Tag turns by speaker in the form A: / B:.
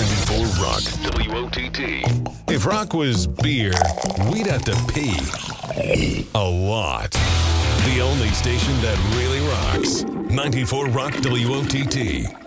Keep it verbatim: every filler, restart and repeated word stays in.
A: ninety-four Rock W O T T. If rock was beer, we'd have to pee. A lot. The only station that really rocks. ninety-four Rock W O T T.